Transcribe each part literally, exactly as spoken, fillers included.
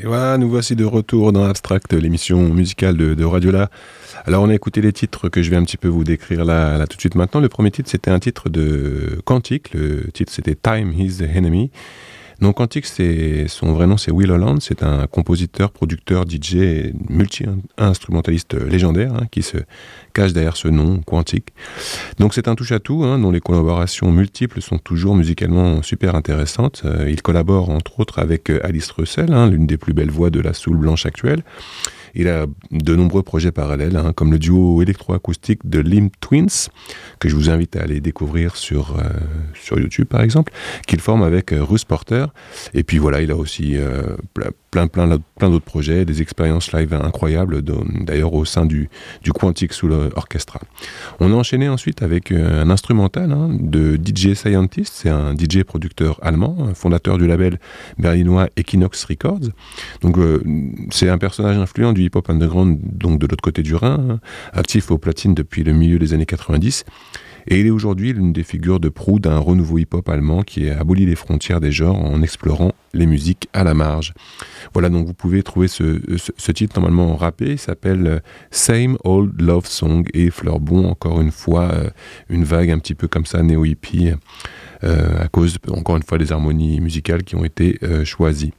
Et voilà, nous voici de retour dans Abstract, l'émission musicale de, de Radiola. Alors on a écouté les titres que je vais un petit peu vous décrire là, là tout de suite maintenant. Le premier titre c'était un titre de Quantic, le titre c'était Time is the Enemy. Donc Quantic, c'est, son vrai nom c'est Will Holland, c'est un compositeur, producteur, D J, multi-instrumentaliste légendaire hein, qui se cache derrière ce nom, Quantic. Donc c'est un touche-à-tout hein, dont les collaborations multiples sont toujours musicalement super intéressantes. Euh, il collabore entre autres avec Alice Russell, hein, l'une des plus belles voix de la soul blanche actuelle. Il a de nombreux projets parallèles, hein, comme le duo électroacoustique de Limp Twins, que je vous invite à aller découvrir sur, euh, sur YouTube par exemple, qu'il forme avec euh, Russ Porter. Et puis voilà, il a aussi euh, plein, plein, plein d'autres projets, des expériences live incroyables, de, d'ailleurs au sein du, du Quantic Soul Orchestra. On a enchaîné ensuite avec un instrumental hein, de D J Scientist, c'est un D J producteur allemand, fondateur du label berlinois Equinox Records. Donc euh, c'est un personnage influent du hip-hop underground, donc de l'autre côté du Rhin, hein, actif au platine depuis le milieu des années quatre-vingt-dix. Et il est aujourd'hui l'une des figures de proue d'un renouveau hip-hop allemand qui a aboli les frontières des genres en explorant les musiques à la marge. Voilà, donc vous pouvez trouver ce, ce, ce titre normalement rappé, il s'appelle Same Old Love Song et fleurbon encore une fois euh, une vague un petit peu comme ça néo-hippie euh, à cause encore une fois des harmonies musicales qui ont été euh, choisies.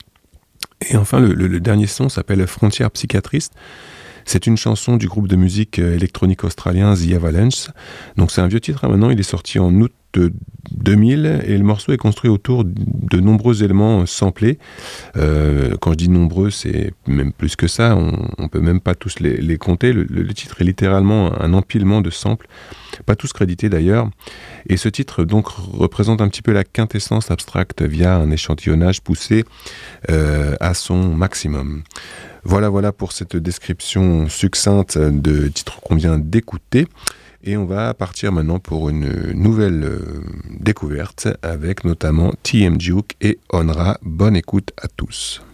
Et enfin, le, le, le dernier son s'appelle Frontières Psychiatristes. C'est une chanson du groupe de musique électronique australien The Avalanche. Donc c'est un vieux titre, hein, maintenant il est sorti en août deux mille et le morceau est construit autour de nombreux éléments samplés. Euh, quand je dis nombreux, c'est même plus que ça, on, on peut même pas tous les, les compter. Le, le titre est littéralement un empilement de samples, pas tous crédités d'ailleurs. Et ce titre donc représente un petit peu la quintessence abstracte via un échantillonnage poussé euh, à son maximum. Voilà, voilà pour cette description succincte de titres qu'on vient d'écouter. Et on va partir maintenant pour une nouvelle euh, découverte avec notamment T M Juke et Onra. Bonne écoute à tous.